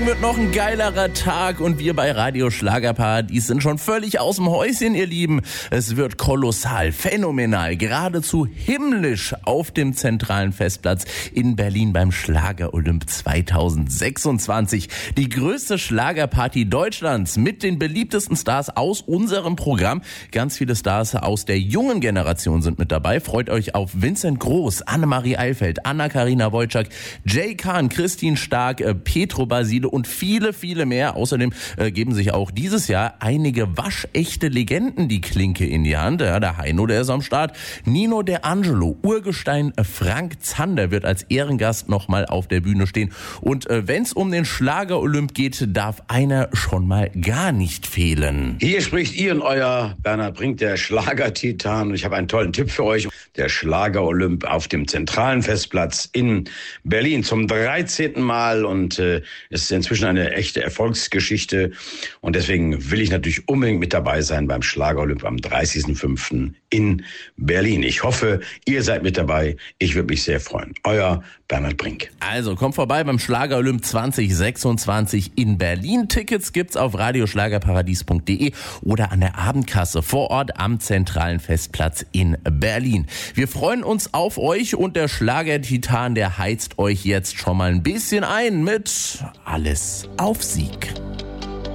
Wird noch ein geilerer Tag und wir bei Radio Schlagerparadies sind schon völlig aus dem Häuschen, ihr Lieben. Es wird kolossal, phänomenal, geradezu himmlisch auf dem zentralen Festplatz in Berlin beim Schlager-Olymp 2026. Die größte Schlagerparty Deutschlands mit den beliebtesten Stars aus unserem Programm. Ganz viele Stars aus der jungen Generation sind mit dabei. Freut euch auf Vincent Groß, Annemarie Eilfeld, Anna-Karina Wojcik, Jay Kahn, Christine Stark, Petro Basile und viele, viele mehr. Außerdem geben sich auch dieses Jahr einige waschechte Legenden die Klinke in die Hand. Ja, der Heino, der ist am Start. Nino De Angelo, Urgestein Frank Zander wird als Ehrengast nochmal auf der Bühne stehen. Und wenn es um den Schlager-Olymp geht, darf einer schon mal gar nicht fehlen. Hier spricht ihr und euer Bernhard Brink, der Schlager-Titan. Und ich habe einen tollen Tipp für euch. Der Schlager-Olymp auf dem zentralen Festplatz in Berlin zum 13. Mal. Und es ist inzwischen eine echte Erfolgsgeschichte. Und deswegen will ich natürlich unbedingt mit dabei sein beim Schlager-Olymp am 30.05. in Berlin. Ich hoffe, ihr seid mit dabei. Ich würde mich sehr freuen. Euer Bernhard Brink. Also kommt vorbei beim Schlager-Olymp 2026 in Berlin. Tickets gibt's auf radioschlagerparadies.de oder an der Abendkasse vor Ort am zentralen Festplatz in Berlin. Wir freuen uns auf euch und der Schlager-Titan, der heizt euch jetzt schon mal ein bisschen ein mit Alles auf Sieg.